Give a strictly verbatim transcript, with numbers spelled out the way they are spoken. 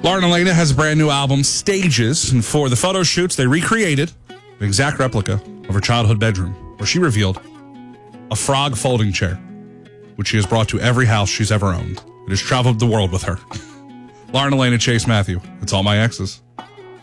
Lauren Elena has a brand new album, Stages, and for the photo shoots, they recreated an exact replica of her childhood bedroom, where she revealed a frog folding chair, which she has brought to every house she's ever owned. It has traveled the world with her. Lauren Elena, Chase Matthew. It's All My Exes.